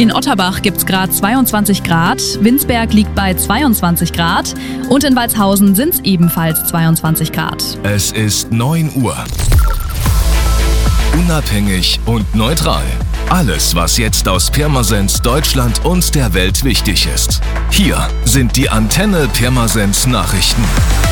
In Otterbach gibt es gerade 22 Grad, Winsberg liegt bei 22 Grad und in Walshausen sind es ebenfalls 22 Grad. Es ist 9 Uhr. Unabhängig und neutral. Alles, was jetzt aus Pirmasens, Deutschland und der Welt wichtig ist. Hier sind die Antenne Pirmasens Nachrichten.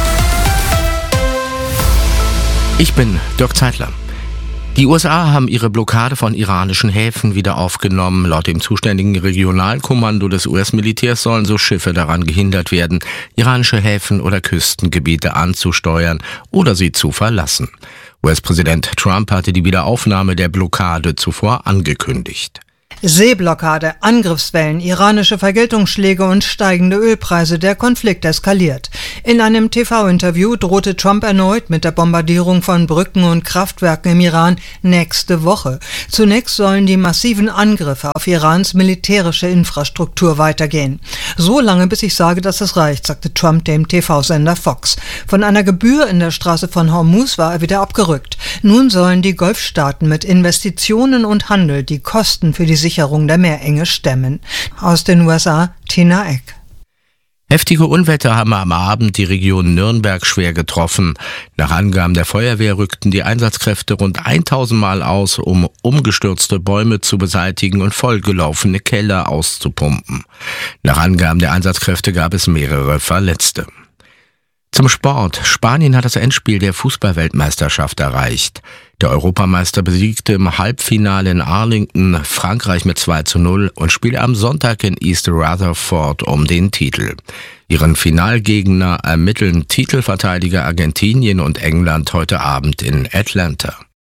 Ich bin Dirk Zeitler. Die USA haben ihre Blockade von iranischen Häfen wieder aufgenommen. Laut dem zuständigen Regionalkommando des US-Militärs sollen so Schiffe daran gehindert werden, iranische Häfen oder Küstengebiete anzusteuern oder sie zu verlassen. US-Präsident Trump hatte die Wiederaufnahme der Blockade zuvor angekündigt. Seeblockade, Angriffswellen, iranische Vergeltungsschläge und steigende Ölpreise, der Konflikt eskaliert. In einem TV-Interview drohte Trump erneut mit der Bombardierung von Brücken und Kraftwerken im Iran nächste Woche. Zunächst sollen die massiven Angriffe auf Irans militärische Infrastruktur weitergehen. So lange, bis ich sage, dass es reicht, sagte Trump dem TV-Sender Fox. Von einer Gebühr in der Straße von Hormuz war er wieder abgerückt. Nun sollen die Golfstaaten mit Investitionen und Handel die Kosten für die Sicherung der Meerenge stemmen. Aus den USA, Tina Eck. Heftige Unwetter haben am Abend die Region Nürnberg schwer getroffen. Nach Angaben der Feuerwehr rückten die Einsatzkräfte rund 1000 Mal aus, um umgestürzte Bäume zu beseitigen und vollgelaufene Keller auszupumpen. Nach Angaben der Einsatzkräfte gab es mehrere Verletzte. Zum Sport. Spanien hat das Endspiel der Fußball-Weltmeisterschaft erreicht. Der Europameister besiegte im Halbfinale in Arlington Frankreich mit 2:0 und spielte am Sonntag in East Rutherford um den Titel. Ihren Finalgegner ermitteln Titelverteidiger Argentinien und England heute Abend in Atlanta.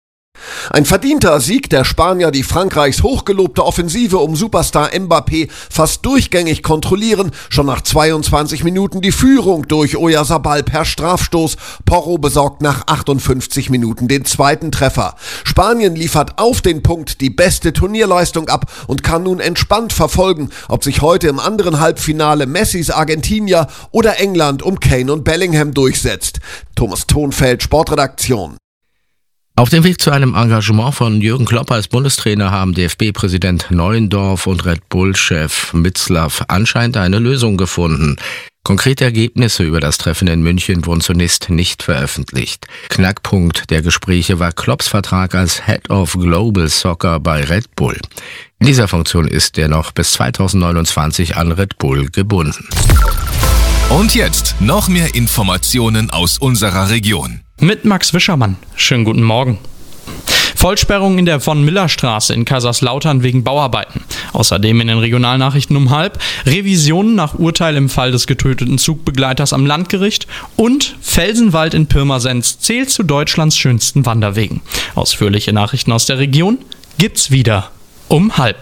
Ein verdienter Sieg der Spanier, die Frankreichs hochgelobte Offensive um Superstar Mbappé fast durchgängig kontrollieren. Schon nach 22 Minuten die Führung durch Oyarzabal per Strafstoß. Porro besorgt nach 58 Minuten den zweiten Treffer. Spanien liefert auf den Punkt die beste Turnierleistung ab und kann nun entspannt verfolgen, ob sich heute im anderen Halbfinale Messis Argentinier oder England um Kane und Bellingham durchsetzt. Thomas Thonfeld, Sportredaktion. Auf dem Weg zu einem Engagement von Jürgen Klopp als Bundestrainer haben DFB-Präsident Neuendorf und Red Bull-Chef Mitzlaff anscheinend eine Lösung gefunden. Konkrete Ergebnisse über das Treffen in München wurden zunächst nicht veröffentlicht. Knackpunkt der Gespräche war Klopps Vertrag als Head of Global Soccer bei Red Bull. In dieser Funktion ist er noch bis 2029 an Red Bull gebunden. Und jetzt noch mehr Informationen aus unserer Region. Mit Max Wischermann. Schönen guten Morgen. Vollsperrung in der Von-Miller-Straße in Kaiserslautern wegen Bauarbeiten. Außerdem in den Regionalnachrichten um 12:30 Revisionen nach Urteil im Fall des getöteten Zugbegleiters am Landgericht und Felsenwald in Pirmasens zählt zu Deutschlands schönsten Wanderwegen. Ausführliche Nachrichten aus der Region gibt's wieder um 12:30.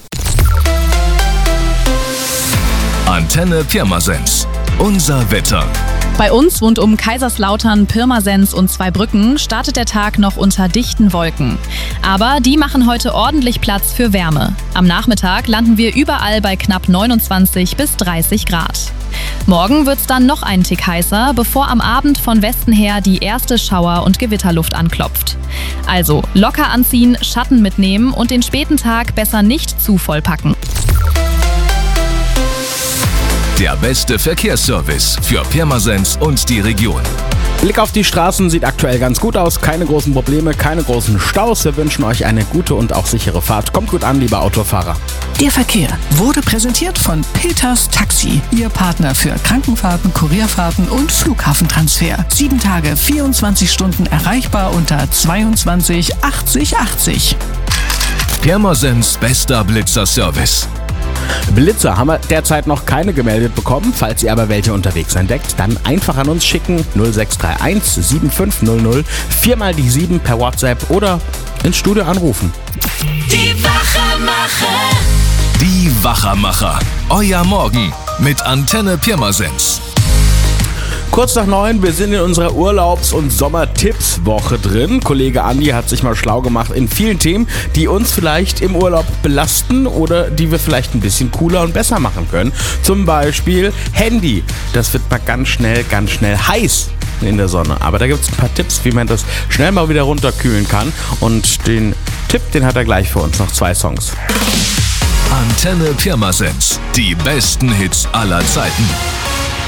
Antenne Pirmasens. Unser Wetter. Bei uns rund um Kaiserslautern, Pirmasens und Zweibrücken startet der Tag noch unter dichten Wolken. Aber die machen heute ordentlich Platz für Wärme. Am Nachmittag landen wir überall bei knapp 29 bis 30 Grad. Morgen wird's dann noch einen Tick heißer, bevor am Abend von Westen her die erste Schauer- und Gewitterluft anklopft. Also locker anziehen, Schatten mitnehmen und den späten Tag besser nicht zu voll packen. Der beste Verkehrsservice für Pirmasens und die Region. Blick auf die Straßen sieht aktuell ganz gut aus. Keine großen Probleme, keine großen Staus. Wir wünschen euch eine gute und auch sichere Fahrt. Kommt gut an, liebe Autofahrer. Der Verkehr wurde präsentiert von Peters Taxi, Ihr Partner für Krankenfahrten, Kurierfahrten und Flughafentransfer. 7 Tage, 24 Stunden erreichbar unter 22 80 80. Pirmasens bester Blitzer-Service. Blitzer haben wir derzeit noch keine gemeldet bekommen. Falls ihr aber welche unterwegs entdeckt, dann einfach an uns schicken. 0631 7500 4 die 7 per WhatsApp oder ins Studio anrufen. Die Wachermacher. Die Wachermacher. Euer Morgen mit Antenne Pirmasens. Kurz nach 9, wir sind in unserer Urlaubs- und Sommertippswoche drin. Kollege Andi hat sich mal schlau gemacht in vielen Themen, die uns vielleicht im Urlaub belasten oder die wir vielleicht ein bisschen cooler und besser machen können. Zum Beispiel Handy. Das wird mal ganz schnell heiß in der Sonne. Aber da gibt es ein paar Tipps, wie man das schnell mal wieder runterkühlen kann. Und den Tipp, den hat er gleich für uns. Noch 2 Songs. Antenne Pirmasens. Die besten Hits aller Zeiten.